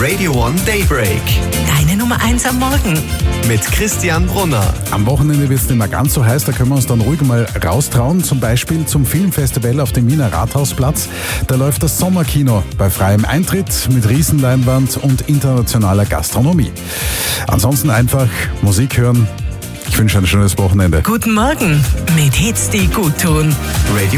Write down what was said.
Radio One Daybreak Deine Nummer 1 am Morgen. mit Christian Brunner. Am Wochenende wird es nicht mehr ganz so heiß, da können wir uns dann ruhig mal raustrauen. Zum Beispiel zum Filmfestival auf dem Wiener Rathausplatz. Da läuft das Sommerkino bei freiem Eintritt mit Riesenleinwand und internationaler Gastronomie. Ansonsten einfach Musik hören. Ich wünsche ein schönes Wochenende. Guten Morgen mit Hits, die gut tun. Radio